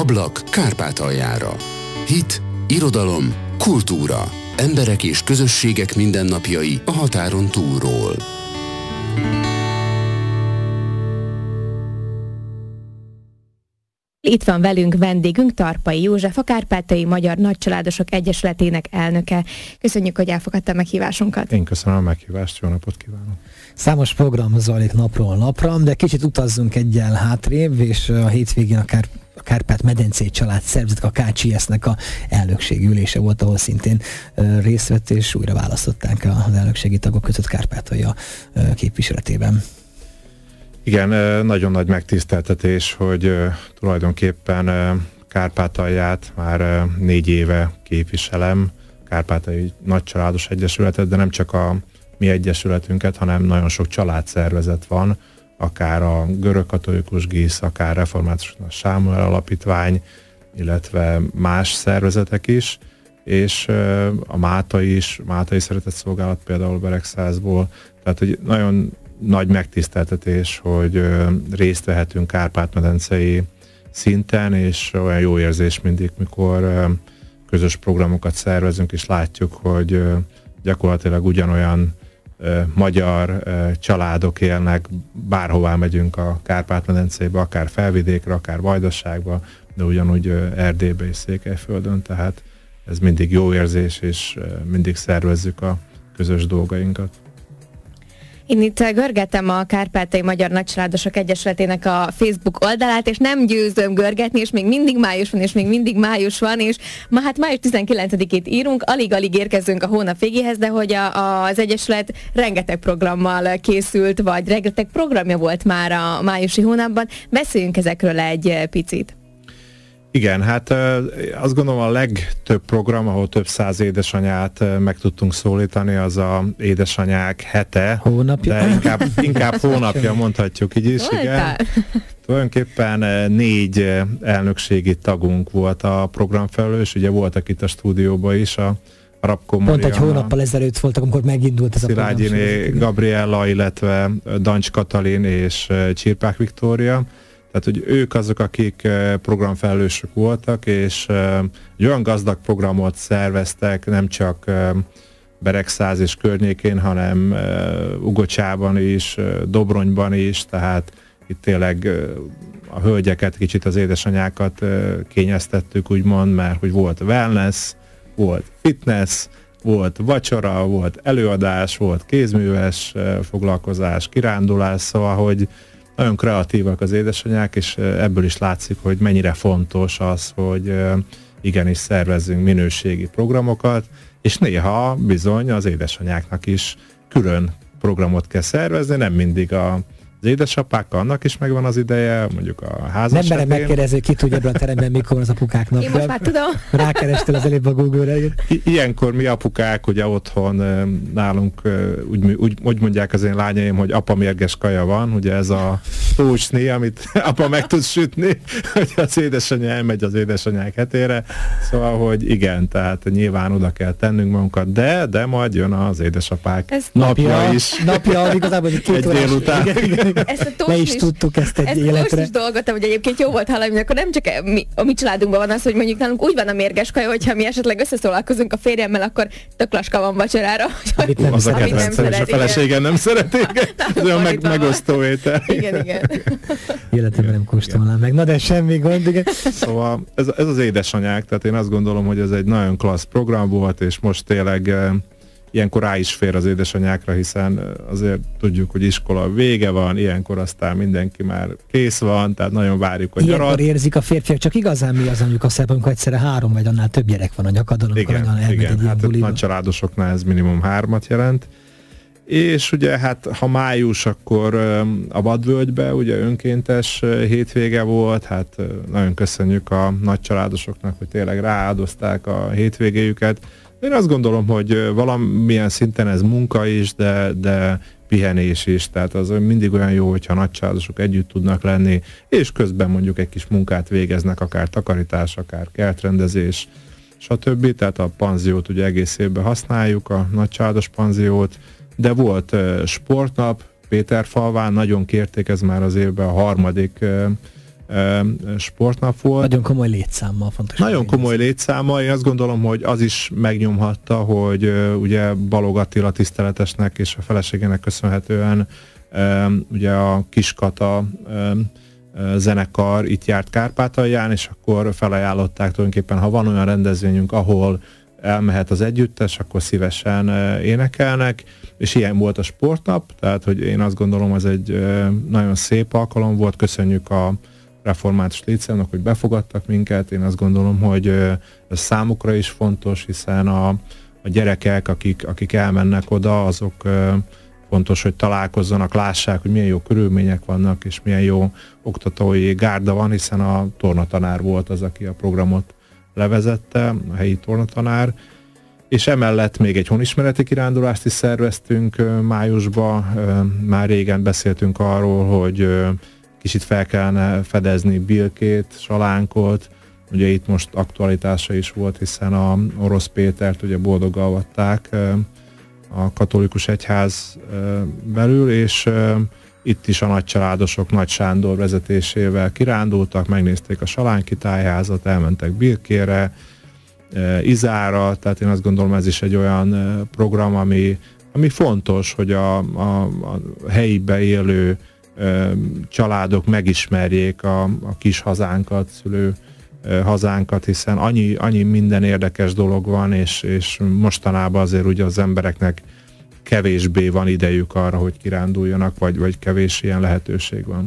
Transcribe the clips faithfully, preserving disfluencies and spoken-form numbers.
Ablak Kárpátaljára. Hit, irodalom, kultúra. Emberek és közösségek mindennapjai a határon túlról. Itt van velünk vendégünk, Tarpai József, a Kárpátaljai Magyar Nagycsaládosok Egyesületének elnöke. Köszönjük, hogy elfogadta a meghívásunkat. Én köszönöm a meghívást, jó napot kívánok! Számos program zajlik napról napra, de kicsit utazzunk egyel hátrébb, és a hétvégén akár a Kárpát-medencei család szervezet, a ká cé es-nek a elnökségi ülése volt, ahol szintén uh, részt vett, és újra választották az elnökségi tagok között Kárpátalja uh, képviseletében. Igen, nagyon nagy megtiszteltetés, hogy uh, tulajdonképpen uh, Kárpátalját már uh, négy éve képviselem, Kárpátaljai Nagycsaládos Egyesületet, de nem csak a mi egyesületünket, hanem nagyon sok családszervezet van, akár a Görögkatolikus Gisz, akár Református Sámuel Alapítvány, illetve más szervezetek is, és uh, a Máta is, Mátai Szeretetszolgálat például Beregszázból, tehát hogy nagyon nagy megtiszteltetés, hogy uh, részt vehetünk Kárpát-medencei szinten, és olyan jó érzés mindig, mikor uh, közös programokat szervezünk, és látjuk, hogy uh, gyakorlatilag ugyanolyan uh, magyar uh, családok élnek, bárhová megyünk a Kárpát-medencébe, akár Felvidékre, akár Vajdaságba, de ugyanúgy uh, Erdélybe és Székelyföldön, tehát ez mindig jó érzés, és uh, mindig szervezzük a közös dolgainkat. Én itt görgetem a Kárpátaljai Magyar Nagycsaládosok Egyesületének a Facebook oldalát, és nem győzöm görgetni, és még mindig május van, és még mindig május van, és ma hát május tizenkilencedikét írunk, alig-alig érkezünk a hónap végéhez, de hogy a, az Egyesület rengeteg programmal készült, vagy rengeteg programja volt már a májusi hónapban. Beszéljünk ezekről egy picit. Igen, hát azt gondolom a legtöbb program, ahol több száz édesanyát meg tudtunk szólítani, az a édesanyák hete. Hónapja? De inkább, inkább hónapja, mondhatjuk így is. Igen. Tulajdonképpen négy elnökségi tagunk volt a programfelelős, ugye voltak itt a stúdióban is a Rabko Marianna, pont egy hónappal ezelőtt voltak, amikor megindult ez a program. Szilágyiné Gabriella, illetve Dancs Katalin és Csirpák Viktória. Tehát, hogy ők azok, akik programfelelősök voltak, és egy olyan gazdag programot szerveztek, nem csak Beregszáz és környékén, hanem Ugocsában is, Dobronyban is, tehát itt tényleg a hölgyeket, kicsit az édesanyákat kényeztettük, úgymond, mert hogy volt wellness, volt fitness, volt vacsora, volt előadás, volt kézműves foglalkozás, kirándulás, szóval, hogy nagyon kreatívak az édesanyák, és ebből is látszik, hogy mennyire fontos az, hogy igenis szervezzünk minőségi programokat, és néha bizony az édesanyáknak is külön programot kell szervezni, nem mindig a az édesapákkal, annak is megvan az ideje, mondjuk a ház nem esetén. Nem merem megkérdezni, ki tudja ebben a teremben, mikor az apukák napja. Én most már tudom. Rákerestél az előbb a Google-re. I- ilyenkor mi apukák, ugye otthon nálunk úgy, úgy, úgy mondják az én lányaim, hogy apa mérges kaja van, ugye ez a tócsni, amit apa meg tud sütni, hogy az édesanyja elmegy az édesanyák hetére. Szóval, hogy igen, tehát nyilván oda kell tennünk magunkat, de, de majd jön az édesapák ez napja, napja is. Napja, igazából egy két egy délután. Ezt a ne is tudtuk ezt egy ezt életre. Ezt dolgoztam, hogy egyébként jó volt hallani, akkor nem csak mi, a mi családunkban van az, hogy mondjuk nálunk úgy van a mérges kaja, hogyha mi esetleg összeszólalkozunk a férjemmel, akkor tök laska van vacsorára. Amit nem az a kedvencem, és a feleségem nem szeretik. Ez olyan meg, megosztó étel. Igen, igen. Életemben nem kóstolnám meg. Na de semmi gond, igen. Szóval ez, ez az édesanyák, tehát én azt gondolom, hogy ez egy nagyon klassz program volt, és most tényleg ilyenkor rá is fér az édesanyákra, hiszen azért tudjuk, hogy iskola vége van, ilyenkor aztán mindenki már kész van, tehát nagyon várjuk a nyarat. Ilyenkor érzik a férfiak, csak igazán mi az mondjuk azt, amikor egyszerre három vagy annál több gyerek van a nyakadon, amikor igen, elmegy igen, egy ilyen hát buliba. nagy családosoknál ez minimum hármat jelent. És ugye hát ha május, akkor a Vadvölgybe ugye önkéntes hétvége volt, hát nagyon köszönjük a nagy családosoknak, hogy tényleg rááldozták a hétvégéjüket. Én azt gondolom, hogy valamilyen szinten ez munka is, de, de pihenés is, tehát az mindig olyan jó, hogyha nagycsaládosok együtt tudnak lenni, és közben mondjuk egy kis munkát végeznek, akár takarítás, akár kertrendezés, stb. Tehát a panziót ugye egész évben használjuk, a nagycsaládos panziót, de volt uh, sportnap Péterfalván, nagyon kérték, ez már az évben a harmadik uh, sportnap volt. Nagyon komoly létszámmal, fontos. Nagyon komoly létszámmal, én azt gondolom, hogy az is megnyomhatta, hogy uh, ugye Balog Attila tiszteletesnek és a feleségének köszönhetően um, ugye a Kiskata um, zenekar itt járt Kárpátalján, és akkor felajánlották tulajdonképpen, ha van olyan rendezvényünk, ahol elmehet az együttes, akkor szívesen uh, énekelnek, és ilyen volt a sportnap, tehát hogy én azt gondolom, ez egy uh, nagyon szép alkalom volt, köszönjük a Református Létszámnak, hogy befogadtak minket. Én azt gondolom, hogy ez számukra is fontos, hiszen a, a gyerekek, akik, akik elmennek oda, azok fontos, hogy találkozzanak, lássák, hogy milyen jó körülmények vannak, és milyen jó oktatói gárda van, hiszen a tornatanár volt az, aki a programot levezette, a helyi tornatanár, és emellett még egy honismereti kirándulást is szerveztünk májusban. Már régen beszéltünk arról, hogy kicsit fel kellene fedezni Bilkét, Salánkot, ugye itt most aktualitása is volt, hiszen a Orosz Pétert ugye boldoggal avatták a katolikus egyház belül, és itt is a nagycsaládosok Nagy Sándor vezetésével kirándultak, megnézték a Salánki tájházat, elmentek Bilkére, Izára, tehát én azt gondolom, ez is egy olyan program, ami, ami fontos, hogy a, a, a helyibe élő családok megismerjék a, a kis hazánkat, szülő hazánkat, hiszen annyi, annyi minden érdekes dolog van, és, és mostanában azért ugye az embereknek kevésbé van idejük arra, hogy kiránduljanak, vagy, vagy kevés ilyen lehetőség van.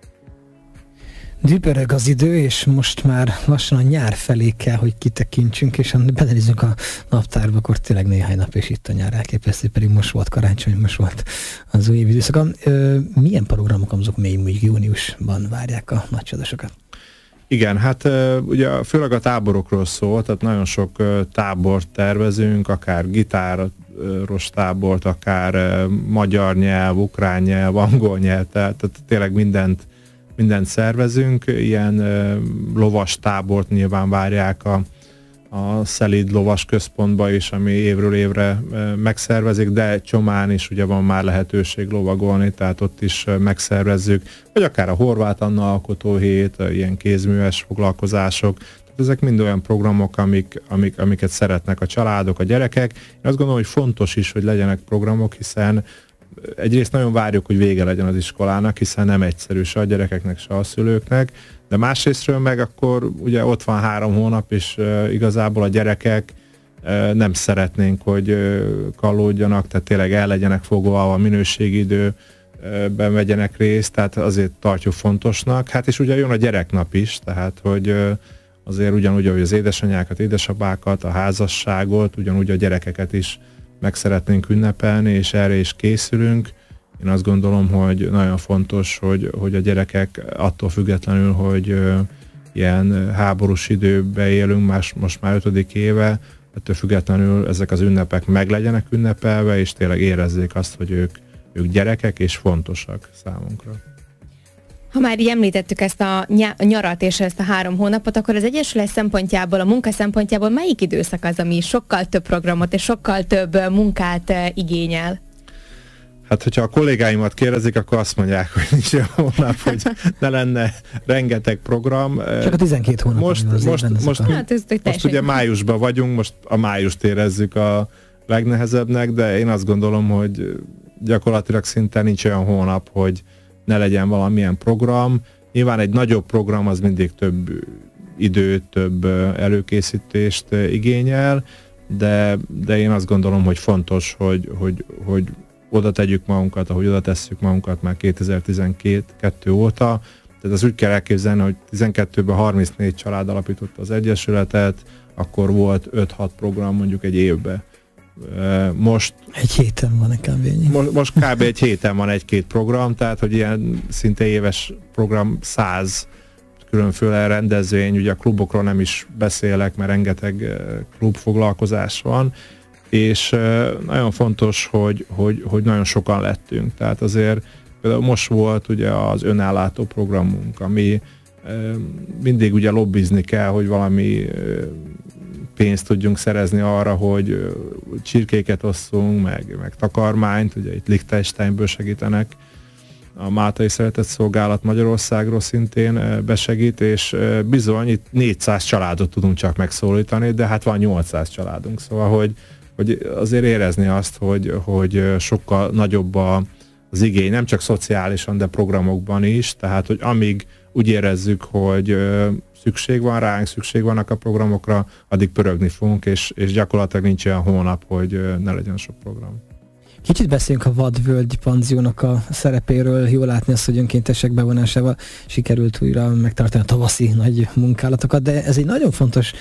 Dübörög az idő, és most már lassan a nyár felé kell, hogy kitekintsünk, és belenézzünk a naptárba, akkor tényleg néhány nap, és itt a nyár elképesztő, pedig most volt karácsony, most volt az új év időszakon. Milyen programok azok még még júniusban várják a nagycsadosokat? Igen, hát ugye főleg a táborokról szól, tehát nagyon sok tábort tervezünk, akár gitáros tábort, akár magyar nyelv, ukrán nyelv, angol nyelv, tehát, tehát tényleg mindent mindent szervezünk, ilyen uh, lovas tábort nyilván várják a, a Szelíd lovas központba is, ami évről évre uh, megszervezik, de Csomán is ugye van már lehetőség lovagolni, tehát ott is uh, megszervezzük, vagy akár a Horváth Anna alkotóhét, uh, ilyen kézműves foglalkozások, tehát ezek mind olyan programok, amik, amik, amiket szeretnek a családok, a gyerekek. Én azt gondolom, hogy fontos is, hogy legyenek programok, hiszen egyrészt nagyon várjuk, hogy vége legyen az iskolának, hiszen nem egyszerű se a gyerekeknek, se a szülőknek, de másrésztről meg akkor ugye ott van három hónap, és uh, igazából a gyerekek uh, nem szeretnénk, hogy uh, kallódjanak, tehát tényleg el legyenek fogva, a minőségi időben vegyenek részt, tehát azért tartjuk fontosnak. Hát és ugye jön a gyereknap is, tehát hogy uh, azért ugyanúgy, ahogy az édesanyákat, édesapákat, a házasságot, ugyanúgy a gyerekeket is meg szeretnénk ünnepelni, és erre is készülünk. Én azt gondolom, hogy nagyon fontos, hogy, hogy a gyerekek attól függetlenül, hogy ö, ilyen háborús időbe élünk, más, most már ötödik éve, ettől függetlenül ezek az ünnepek meg legyenek ünnepelve, és tényleg érezzék azt, hogy ők, ők gyerekek, és fontosak számunkra. Ha már így említettük ezt a, ny- a nyarat és ezt a három hónapot, akkor az Egyesület szempontjából, a munka szempontjából melyik időszak az, ami sokkal több programot és sokkal több munkát igényel? Hát, hogyha a kollégáimat kérdezik, akkor azt mondják, hogy nincs olyan hónap, hogy ne lenne rengeteg program. Csak a tizenkét hónap. Most, most, most, most, hát ez most ugye májusban vagyunk, most a májust érezzük a legnehezebbnek, de én azt gondolom, hogy gyakorlatilag szinte nincs olyan hónap, hogy ne legyen valamilyen program. Nyilván egy nagyobb program az mindig több időt, több előkészítést igényel, de, de én azt gondolom, hogy fontos, hogy, hogy, hogy oda tegyük magunkat, ahogy oda tesszük magunkat már kétezer-tizenkettő óta. Tehát az úgy kell elképzelni, hogy tizenkettőben harmincnégy család alapította az Egyesületet, akkor volt öt-hat program mondjuk egy évben. Most... Egy héten van nekem végig. Most, most kb. Egy héten van egy-két program, tehát hogy ilyen szinte éves program száz különféle rendezvény, ugye a klubokról nem is beszélek, mert rengeteg klubfoglalkozás van, és nagyon fontos, hogy, hogy, hogy nagyon sokan lettünk. Tehát azért például most volt ugye az önállátó programunk, ami mindig ugye lobbizni kell, hogy valami pénzt tudjunk szerezni arra, hogy csirkéket osszunk, meg, meg takarmányt, ugye itt Liechtensteinből segítenek a Máltai Szeretetszolgálat Magyarországról szintén besegít, és bizony itt négyszáz családot tudunk csak megszólítani, de hát van nyolcszáz családunk, szóval hogy, hogy azért érezni azt, hogy, hogy sokkal nagyobb a, az igény, nem csak szociálisan, de programokban is, tehát hogy amíg úgy érezzük, hogy szükség van ránk, szükség vannak a programokra, addig pörögni fogunk, és, és gyakorlatilag nincs olyan hónap, hogy ne legyen sok program. Kicsit beszéljünk a vadvölgyi panziónak a szerepéről. Jól látni azt, hogy önkéntesek bevonásával sikerült újra megtartani a tavaszi nagy munkálatokat, de ez egy nagyon fontos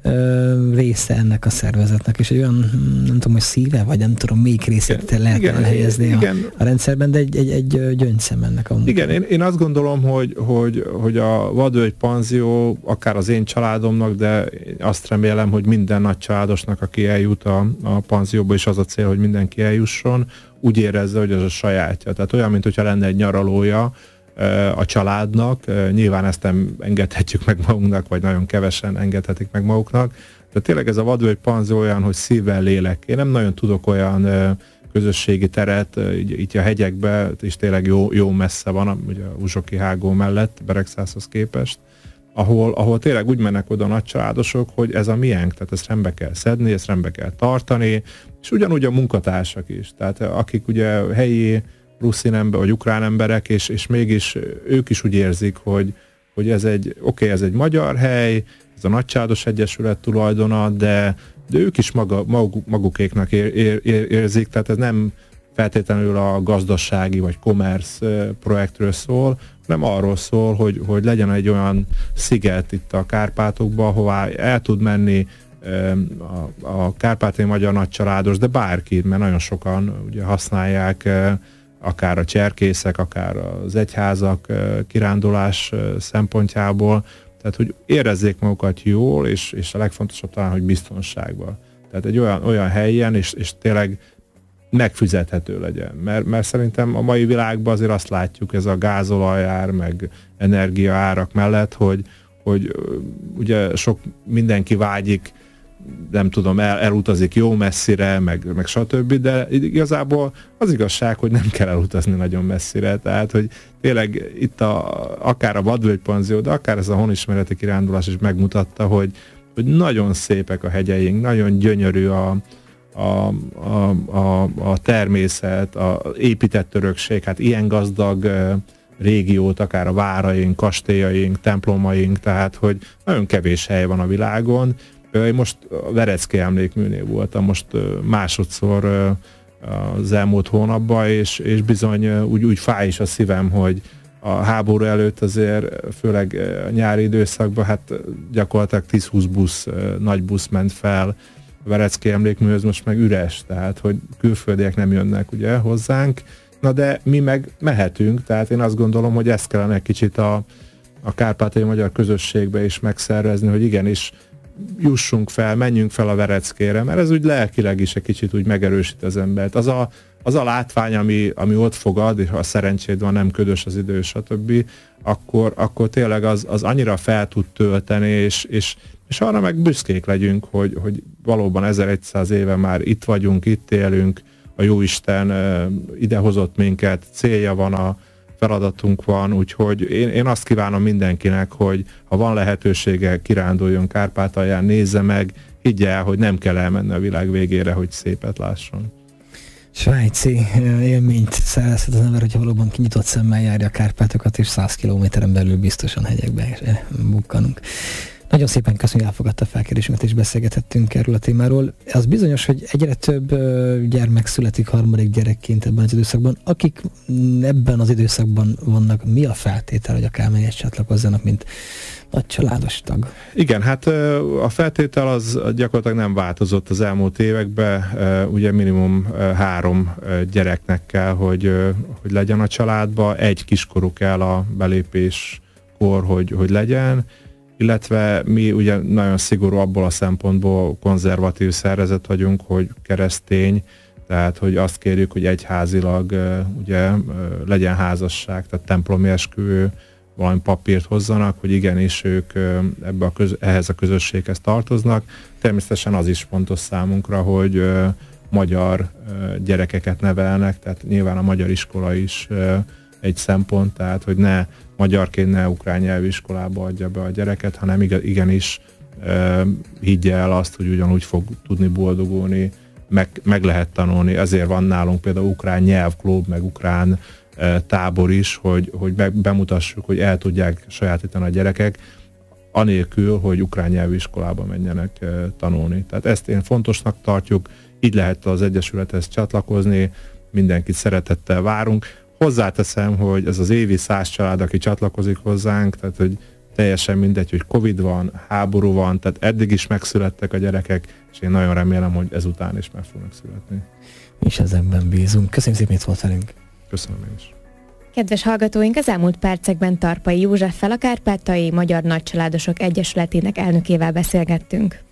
ö, része ennek a szervezetnek, és egy olyan, nem tudom, hogy szíve, vagy nem tudom, melyik részét igen, lehet igen, elhelyezni igen. A, a rendszerben, de egy, egy, egy gyöngyszem ennek a munkának. Igen, én, én azt gondolom, hogy, hogy, hogy a vadvölgy panzió akár az én családomnak, de azt remélem, hogy minden nagy családosnak, aki eljut a, a panzióba, és az a cél, hogy mindenki eljusson, úgy érezze, hogy az a sajátja. Tehát olyan, mint hogyha lenne egy nyaralója a családnak. Nyilván ezt nem engedhetjük meg magunknak, vagy nagyon kevesen engedhetik meg maguknak. De tényleg ez a vadvölgy panzió olyan, hogy szívvel, lélek. Én nem nagyon tudok olyan közösségi teret, így, így a hegyekben, és tényleg jó, jó messze van, ugye a Uzsoki hágó mellett, Beregszászhoz képest, ahol, ahol tényleg úgy mennek oda a nagycsaládosok, hogy ez a miénk, tehát ezt rendbe kell szedni, ezt rendbe kell tartani, és ugyanúgy a munkatársak is, tehát akik ugye helyi ruszin ember, vagy ukrán emberek, és, és mégis ők is úgy érzik, hogy, hogy ez egy, oké, okay, ez egy magyar hely, ez a Nagycsaládos Egyesület tulajdona, de, de ők is maga, maguk, magukéknak ér, ér, ér, érzik, tehát ez nem feltétlenül a gazdasági vagy commerce projektről szól, hanem arról szól, hogy, hogy legyen egy olyan sziget itt a Kárpátokban, hová el tud menni a, a kárpátai magyar nagycsaládos, de bárki, mert nagyon sokan ugye használják akár a cserkészek, akár az egyházak kirándulás szempontjából, tehát hogy érezzék magukat jól, és, és a legfontosabb talán, hogy biztonságban. Tehát egy olyan, olyan helyen, és, és tényleg megfizethető legyen. Mert, mert szerintem a mai világban azért azt látjuk, ez a gázolajár, meg energiaárak mellett, hogy, hogy ugye sok mindenki vágyik, nem tudom, el, elutazik jó messzire, meg, meg stb., de igazából az igazság, hogy nem kell elutazni nagyon messzire, tehát, hogy tényleg itt a, akár a vadvölgypanzió, de akár ez a honismereti kirándulás is megmutatta, hogy, hogy nagyon szépek a hegyeink, nagyon gyönyörű a A, a, a, a természet, a épített örökség, hát ilyen gazdag uh, régiót, akár a váraink, kastélyaink, templomaink, tehát hogy nagyon kevés hely van a világon. Uh, én most a Verecký emlékműnél voltam, most uh, másodszor uh, az elmúlt hónapban, és, és bizony uh, úgy, úgy fáj is a szívem, hogy a háború előtt azért, főleg uh, nyári időszakban, hát gyakorlatilag tíz-húsz busz, uh, nagy busz ment fel a Verecký emlékműhöz, most meg üres, tehát hogy külföldiek nem jönnek ugye hozzánk, na de mi meg mehetünk, tehát én azt gondolom, hogy ezt kellene egy kicsit a, a kárpátai magyar közösségbe is megszervezni, hogy igenis jussunk fel, menjünk fel a Vereckére, mert ez úgy lelkileg is egy kicsit úgy megerősít az embert. Az a, az a látvány, ami, ami ott fogad, és ha a szerencséd van, nem ködös az idő, stb., akkor, akkor tényleg az, az annyira fel tud tölteni, és, és és arra meg büszkék legyünk, hogy, hogy valóban ezerszáz éve már itt vagyunk, itt élünk, a Jóisten idehozott minket, célja van, a feladatunk van, úgyhogy én, én azt kívánom mindenkinek, hogy ha van lehetősége, kiránduljon Kárpátalján, nézze meg, higgye el, hogy nem kell elmenni a világ végére, hogy szépet lásson. Svájci élményt szerezhet az ember, hogyha valóban kinyitott szemmel járja a Kárpátokat, és száz kilométeren belül biztosan hegyekbe bukkanunk. Nagyon szépen köszönjük, hogy elfogadta a felkérésünket, és beszélgethettünk erről a témáról. Az bizonyos, hogy egyre több gyermek születik harmadik gyerekként ebben az időszakban. Akik ebben az időszakban vannak, mi a feltétel, hogy akár mennyit csatlakozzanak, mint nagy családos tag? Igen, hát a feltétel az gyakorlatilag nem változott az elmúlt években. Ugye minimum három gyereknek kell, hogy, hogy legyen a családba. Egy kiskorú kell a belépéskor, hogy, hogy legyen. Illetve mi ugye nagyon szigorú abból a szempontból konzervatív szervezet vagyunk, hogy keresztény, tehát hogy azt kérjük, hogy egyházilag ugye legyen házasság, tehát templomi esküvő, valami papírt hozzanak, hogy igenis ők ebbe a köz, ehhez a közösséghez tartoznak. Természetesen az is fontos számunkra, hogy magyar gyerekeket nevelnek, tehát nyilván a magyar iskola is egy szempont, tehát hogy ne magyarként, ne ukrán nyelvű iskolába adja be a gyereket, hanem igenis e, higgye el azt, hogy ugyanúgy fog tudni boldogulni, meg, meg lehet tanulni, ezért van nálunk például ukrán nyelvklub, meg ukrán e, tábor is, hogy, hogy be, bemutassuk, hogy el tudják sajátítani a gyerekek, anélkül, hogy ukrán nyelvű iskolába menjenek e, tanulni. Tehát ezt én fontosnak tartjuk, így lehet az Egyesülethez csatlakozni, mindenkit szeretettel várunk. Hozzáteszem, hogy ez az évi száz család, aki csatlakozik hozzánk, tehát hogy teljesen mindegy, hogy Covid van, háború van, tehát eddig is megszülettek a gyerekek, és én nagyon remélem, hogy ezután is meg fognak születni. És ezekben bízunk. Köszönjük szépen, hogy itt volt velünk. Köszönöm én is. Kedves hallgatóink, az elmúlt percekben Tarpai Józseffel, a Kárpátaljai Magyar Nagycsaládosok Egyesületének elnökével beszélgettünk.